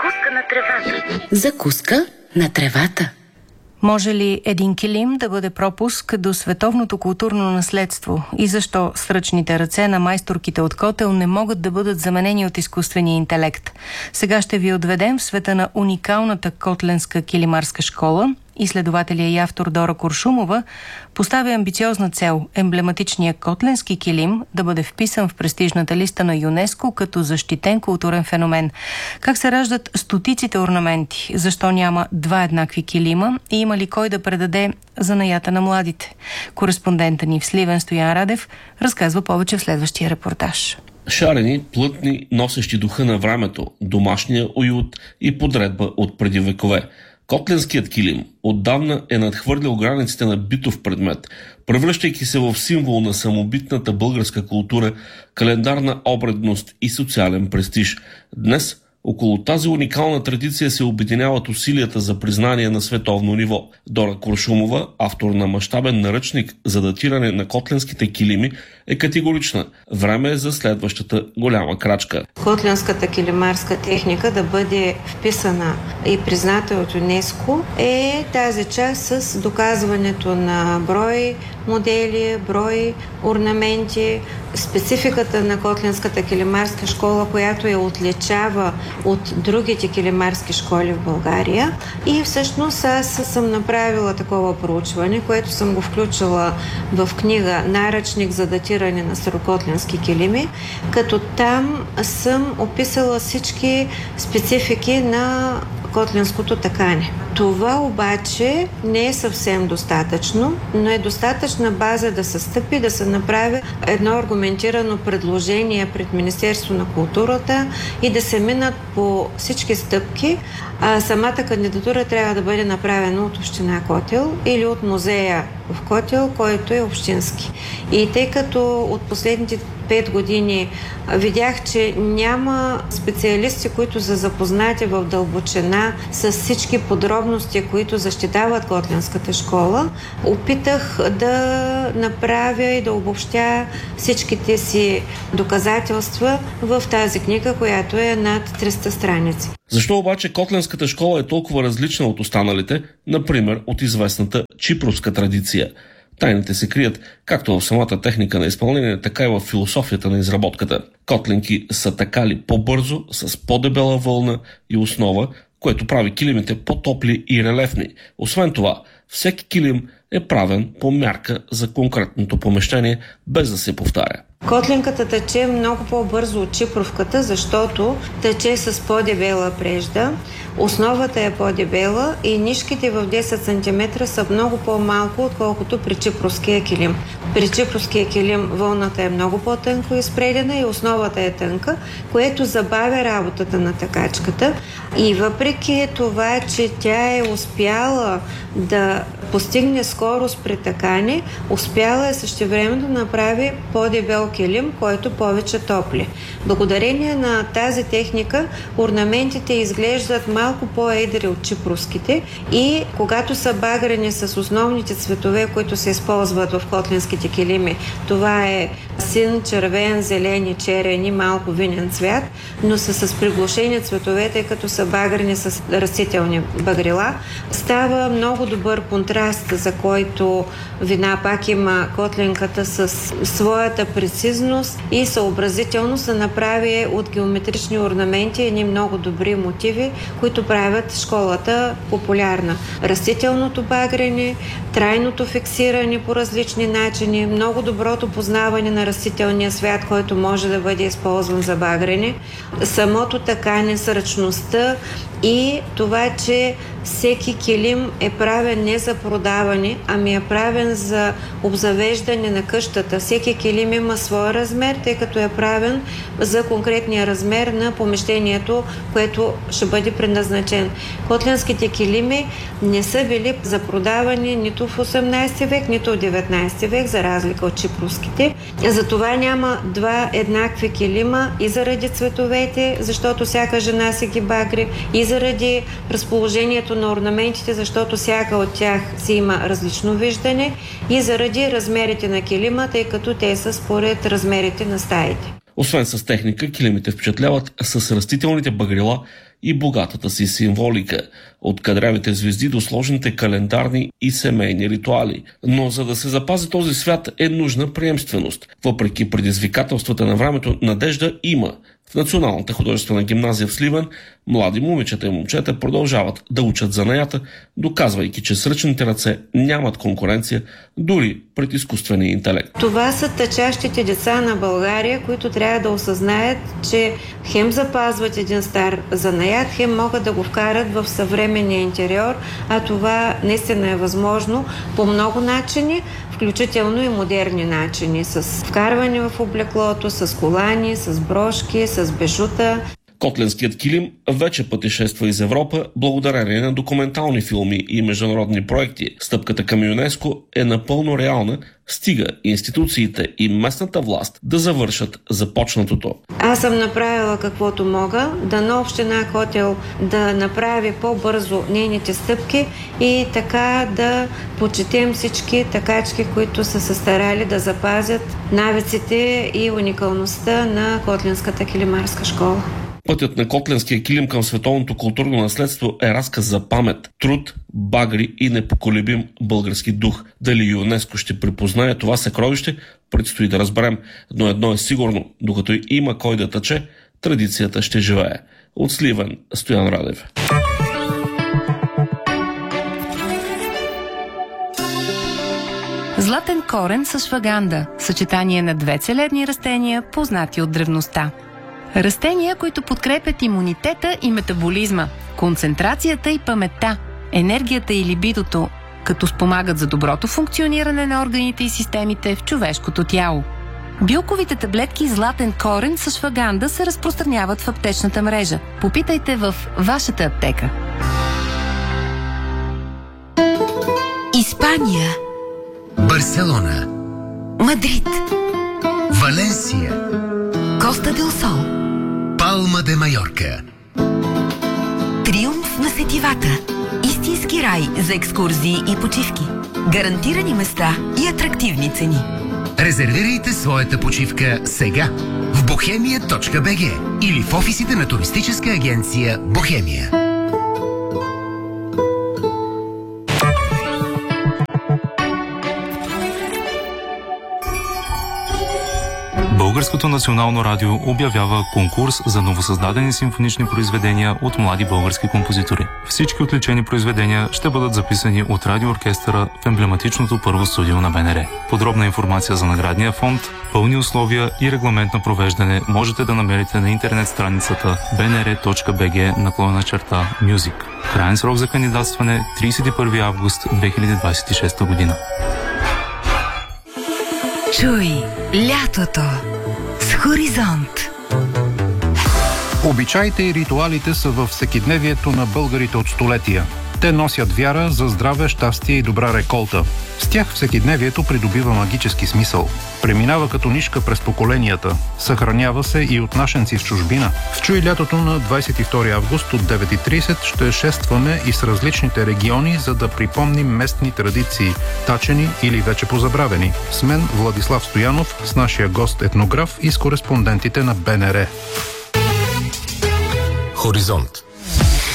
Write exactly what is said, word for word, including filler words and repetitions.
Закуска на тревата. Закуска на тревата. Може ли един килим да бъде пропуск до световното културно наследство? И защо сръчните ръце на майсторките от Котел не могат да бъдат заменени от изкуствения интелект? Сега ще ви отведем в света на уникалната котленска килимарска школа. Изследователя и автор Дора Куршумова поставя амбициозна цел емблематичният котленски килим да бъде вписан в престижната листа на ЮНЕСКО като защитен културен феномен. Как се раждат стотиците орнаменти? Защо няма два еднакви килима? И има ли кой да предаде занаята на младите? Кореспондента ни в Сливен Стоян Радев разказва повече в следващия репортаж. Шарени, плътни, носещи духа на времето, домашния уют и подредба от преди векове. Котленският килим отдавна е надхвърлил границите на битов предмет, превръщайки се в символ на самобитната българска култура, календарна обредност и социален престиж. Днес около тази уникална традиция се обединяват усилията за признание на световно ниво. Дора Куршумова, автор на мащабен наръчник за датиране на котленските килими, е категорична. Време е за следващата голяма крачка. Котленската килимарска техника да бъде вписана и призната от ЮНЕСКО е тази част с доказването на брой модели, брой орнаменти, спецификата на Котленската килимарска школа, която я отличава от другите килимарски школи в България. И всъщност аз съм направила такова проучване, което съм го включила в книга "Наръчник за датиране на старокотленски килими", като там съм описала всички специфики на котленското такане. Това обаче не е съвсем достатъчно, но е достатъчна база да се стъпи, да се направи едно аргументирано предложение пред Министерство на културата и да се минат по всички стъпки. А самата кандидатура трябва да бъде направена от община Котел или от музея в Котел, който е общински. И тъй като от последните пет години видях, че няма специалисти, които са запознати в дълбочина с всички подробности, които защитават Котленската школа, опитах да направя и да обобщя всичките си доказателства в тази книга, която е над триста страници. Защо обаче Котленската школа е толкова различна от останалите, например от известната чипровска традиция? Тайните се крият както в самата техника на изпълнение, така и в философията на изработката. Котленки са такали по-бързо, с по-дебела вълна и основа, което прави килимите по-топли и релефни. Освен това, всеки килим е правен по мярка за конкретното помещение, без да се повтаря. Котленката тече много по-бързо от чипровката, защото тече с по-дебела прежда, основата е по-дебела и нишките в десет сантиметра са много по-малко, отколкото при чипровския килим. При чипровския килим вълната е много по-тънко изпредена и основата е тънка, което забавя работата на такачката. И въпреки това, че тя е успяла да постигне скорост при такане, успяла е същевременно да направи по-дебел килим, който повече топли. Благодарение на тази техника орнаментите изглеждат малко по-едри от чипровските и когато са багрени с основните цветове, които се използват в котленските килими, това е син, червен, зелен и черен и малко винен цвят, но са с приглушени цветове, тъй като са багрени с растителни багрила, става много добър контраст, за който вина пак има котленката с своята прецизност и съобразителност да направи от геометрични орнаменти едни много добри мотиви, които правят школата популярна. Растителното багрене, трайното фиксиране по различни начини, много доброто познаване на растителния свят, който може да бъде използван за багрене, самото такане с ръчността и това, че всеки килим е правен не за продаване, ами е правен за обзавеждане на къщата. Всеки килим има своя размер, тъй като е правен за конкретния размер на помещението, което ще бъде предназначен. Котленските килими не са били за продаване нито в осемнадесети век, нито в деветнадесети век, за разлика от чипровските. Затова няма два еднакви килима и заради цветовете, защото всяка жена си ги багри, и заради разположението на орнаментите, защото всяка от тях си има различно виждане, и заради размерите на килима, тъй като те са според размерите на стаите. Освен с техника, килимите впечатляват с растителните багрила и богатата си символика, от кадрявите звезди до сложните календарни и семейни ритуали. Но за да се запази този свят е нужна приемственост. Въпреки предизвикателствата на времето, надежда има. В Националната художествена гимназия в Сливен млади момичета и момчета продължават да учат занаята, доказвайки, че с ръчните ръце нямат конкуренция дори пред изкуствения интелект. Това са тъчащите деца на България, които трябва да осъзнаят, че хем запазват един стар занаят, хем могат да го вкарат в съвременния интериор, а това наистина е възможно по много начини, включително и модерни начини, с вкарване в облеклото, с колани, с брошки, с бежута. Котлянският килим вече пътешества из Европа благодарение на документални филми и международни проекти. Стъпката към ЮНЕСКО е напълно реална, стига институциите и местната власт да завършат започнатото. Аз съм направила каквото мога, дано община Котел да направи по-бързо нейните стъпки и така да почетем всички такачки, които са се старали да запазят навиците и уникалността на Котлянската килимарска школа. Пътят на Котлянския килим към световното културно наследство е разказ за памет, труд, багри и непоколебим български дух. Дали ЮНЕСКО ще припознае това съкровище, предстои да разберем, но едно е сигурно, докато има кой да тъче, традицията ще живее. От Сливен, Стоян Радев. Златен корен с шваганда – съчетание на две целебни растения, познати от древността. Растения, които подкрепят имунитета и метаболизма, концентрацията и паметта, енергията и либидото, като спомагат за доброто функциониране на органите и системите в човешкото тяло. Билковите таблетки златен корен с шваганда се разпространяват в аптечната мрежа. Попитайте в вашата аптека. Испания, Барселона, Мадрид, Валенсия, Коста дел Сол, Палма де Майорка. Триумф на сетивата. Истински рай за екскурзии и почивки. Гарантирани места и атрактивни цени. Резервирайте своята почивка сега в бохемия точка би джи или в офисите на туристическа агенция Бохемия. Българското национално радио обявява конкурс за новосъздадени симфонични произведения от млади български композитори. Всички отличени произведения ще бъдат записани от радиооркестъра в емблематичното първо студио на БНР. Подробна информация за наградния фонд, пълни условия и регламент на провеждане можете да намерите на интернет страницата бнр точка би джи наклонена черта Music. Краен срок за кандидатстване тридесет и първи август две хиляди двадесет и шеста година. Чуй лятото с Хоризонт. Обичаите и ритуалите са във всекидневието на българите от столетия. Те носят вяра за здраве, щастие и добра реколта. С тях всекидневието придобива магически смисъл. Преминава като нишка през поколенията. Съхранява се и от нашенци в чужбина. В Чуй лятото на двадесет и втори август от девет и тридесет ще шестваме и с различните региони, за да припомним местни традиции, тачени или вече позабравени. С мен Владислав Стоянов, с нашия гост-етнограф и с кореспондентите на БНР. Хоризонт.